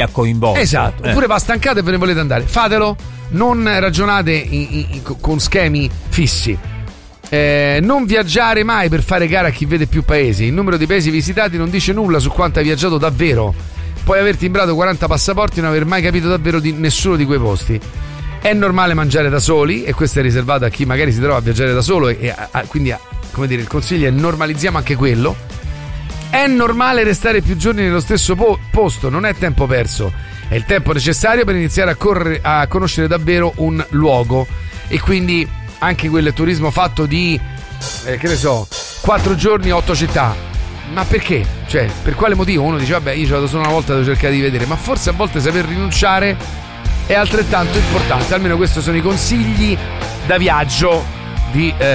ha coinvolto. Esatto. Oppure va stancato e ve ne volete andare, fatelo. Non ragionate con schemi fissi. Non viaggiare mai per fare gara a chi vede più paesi. Il numero di paesi visitati non dice nulla su quanto hai viaggiato davvero. Puoi aver timbrato 40 passaporti e non aver mai capito davvero di nessuno di quei posti. È normale mangiare da soli, e questo è riservato a chi magari si trova a viaggiare da solo, quindi come dire, il consiglio è normalizziamo anche quello. È normale restare più giorni nello stesso posto, non è tempo perso, è il tempo necessario per iniziare a conoscere davvero un luogo. E quindi anche quel turismo fatto di 4 giorni 8 città. Ma perché? Cioè, per quale motivo? Uno dice vabbè, io ci vado solo una volta, devo cercare di vedere. Ma forse a volte saper rinunciare è altrettanto importante. Almeno questi sono i consigli da viaggio di